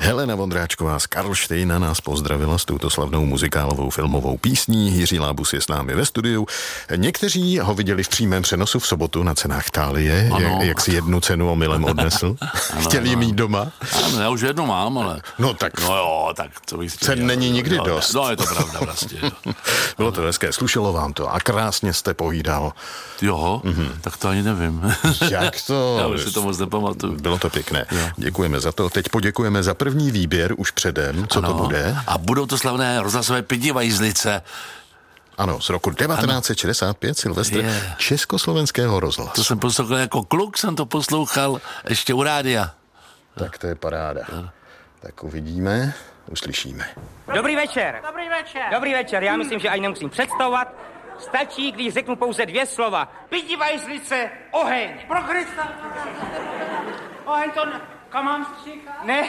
Helena Vondráčková z Karlštejna nás pozdravila s touto slavnou muzikálovou filmovou písní. Jiří Lábus je s námi ve studiu. Někteří ho viděli v přímém přenosu v sobotu na cenách Thálie, jak si jednu cenu omylem odnesl. Chtěli ji mít doma. Ano, já už jednu mám, ale... No tak... No jo, tak co bych chtěl. Cen není nikdy dost. No je to pravda vlastně. Bylo to hezké, slušelo vám to a krásně jste povídal. Jo, tak to ani nevím. Jak to? Já už si to moc nepamatuju. Bylo to pěkné. Jo. Děkujeme za to. Teď poděkujeme za první výběr už předem. Co to bude? A budou to slavné rozhlasové Pidivajzlice. Ano, z roku 1965 Silvestr Československého rozhlasu. To jsem poslouchal jako kluk, jsem to poslouchal ještě u rádia. Tak to je paráda. Tak uvidíme, uslyšíme. Dobrý večer. Dobrý večer. Dobrý večer, já myslím, že ani nemusím představovat. Stačí, když řeknu pouze dvě slova. Pidivajzlice, oheň. Pro Krista. Oheň to... Kam mám stříkat? Ne.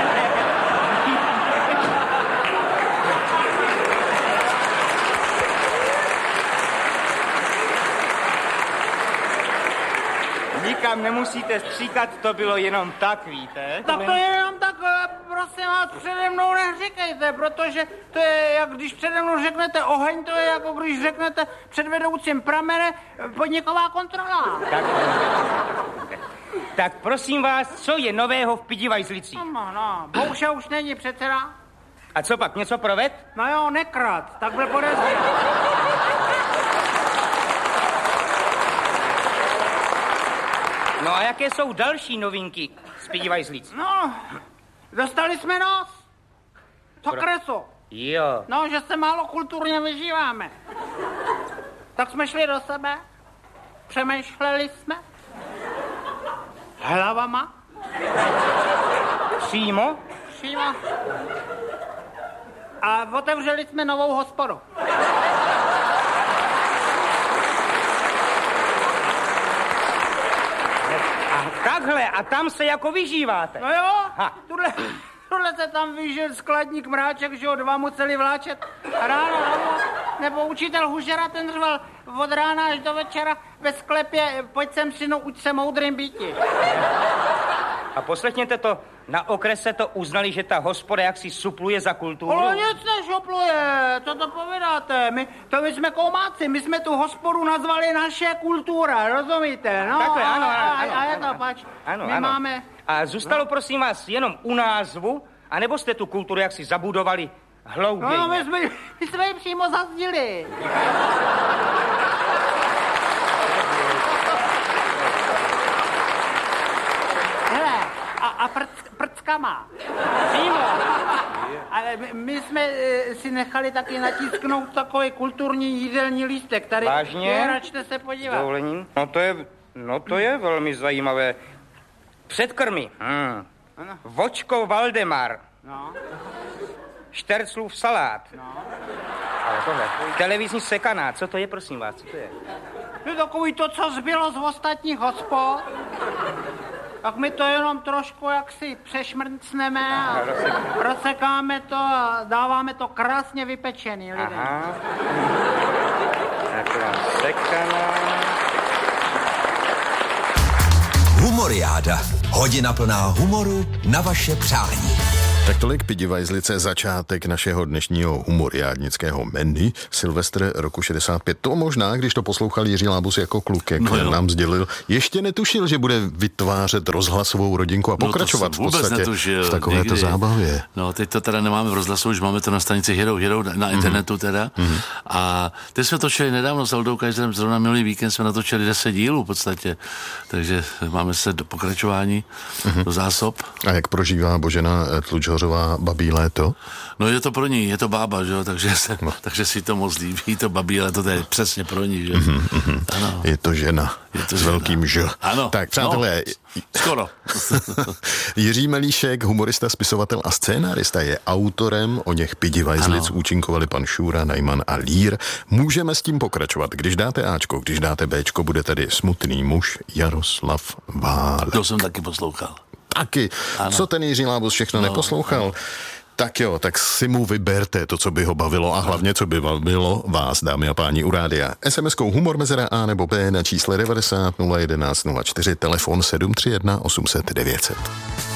Nikam nemusíte stříkat, to bylo jenom tak, víte? Tak to je jenom tak, prosím vás, přede mnou neříkejte, protože to je, jak když přede mnou řeknete oheň, to je jako když řeknete před vedoucím pramene podniková kontrola. Tak prosím vás, co je nového v Pidivajzlicích? No, Bouša už není předseda. A co pak, něco proved? No jo, nekrát, tak byl podezřelý. No a jaké jsou další novinky z Pidivajzlic? No, dostali jsme nos. Co kresu? Jo. No, že se málo kulturně vyžíváme. Tak jsme šli do sebe, přemýšleli jsme hlavama. Přímo? Přímo. A otevřeli jsme novou hospodu. Takhle, a tam se jako vyžíváte. No jo, tuhle se tam vyžil skladník Mráček, že ho 2 museli vláčet ráno domů. Nebo učitel Hužera, ten řval od rána až do večera ve sklepě, pojď sem synu, uč se moudrým býti. A poslechněte to, na okrese to uznali, že ta hospoda jaksi supluje za kulturu. Ale nic nešupluje, co to povídáte? My jsme koumáci, my jsme tu hospodu nazvali naše kultura, rozumíte? No, takhle, ano. A je to pač, my máme... A zůstalo prosím vás jenom u názvu, anebo jste tu kulturu jaksi zabudovali hlouběji? No, my jsme ji přímo zazdili. Hele, a prckama. Přímo. Ale my jsme si nechali taky natisknout takový kulturní jídelní lístek. Tady. Vážně? Račte se podívat. Dovolením? No to je velmi zajímavé. Předkrmy. Vočko Valdemar. No. Šterclův salát. No. Ale tohle. Televizní sekaná. Co to je, prosím vás? Co to je? To je takový to, co zbylo z ostatních hospod. Tak my to jenom trošku jaksi přešmrcneme a rozsekáme to a dáváme to krásně vypečený lidem. Aha. Taková sekaná. Humoriáda. Hodina plná humoru na vaše přání. Tak tolik Pidivajzlice, začátek našeho dnešního humoriádnického menu. Silvestr roku 65. To možná, když to poslouchal Jiří Lábus jako kluk, jak nám sdělil, ještě netušil, že bude vytvářet rozhlasovou rodinku a pokračovat v podstatě netušil, v takovéto zábavě. No, teď to teda nemáme v rozhlasu, už máme to na stanici Hero na internetu teda. A teď jsme točili nedávno s Aldou Kajzerem, zrovna minulý víkend jsme natočili 10 dílů v podstatě, takže máme se do pokračování, do zásob. A jak prožívá Božena Tlučhořová babí léto? No je to pro ní, je to bába, že jo, takže si to moc líbí, to babí léto, to je přesně pro ní, že jo. Ano. Je to žena. S velkým Ž. Ano. Tak, přátelé. No, skoro. Jiří Melíšek, humorista, spisovatel a scénárista, je autorem o něch Pidivajzlic, účinkovali pan Šůra, Najman a Lír. Můžeme s tím pokračovat. Když dáte Ačko, když dáte Bčko, bude tady smutný muž Jaroslav Válek. To jsem taky poslouchal. Taky. Ano. Co ten Jiří Lábus všechno neposlouchal? Ano. Tak jo, tak si mu vyberte to, co by ho bavilo a hlavně, co by bavilo vás, dámy a páni, u rádia. SMS-kou humor mezera A nebo B na čísle 90 011 04, telefon 731 800 900.